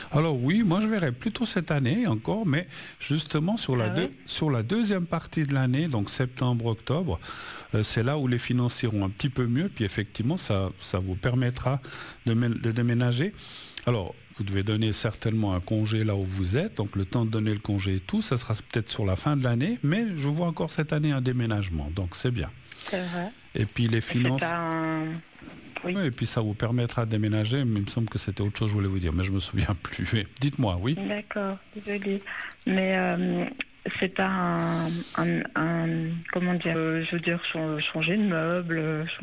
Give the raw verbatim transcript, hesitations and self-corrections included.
Alors oui, moi je verrais plutôt cette année encore, mais justement sur la, Ah deux- oui? sur la deuxième partie de l'année, donc septembre-octobre, euh, c'est là où les finances iront un petit peu mieux, puis effectivement ça, ça vous permettra de, mé- de déménager. Alors, vous devez donner certainement un congé là où vous êtes, donc le temps de donner le congé et tout, ça sera peut-être sur la fin de l'année, mais je vois encore cette année un déménagement, donc c'est bien. C'est vrai. Et puis les Et c'est finances, un... Oui. oui, et puis ça vous permettra de déménager, mais il me semble que c'était autre chose que je voulais vous dire, mais je me souviens plus. Mais dites-moi, oui. D'accord, désolée. Mais euh, c'est pas un, un, un- comment dire, euh, je veux dire, chan- changer de meuble,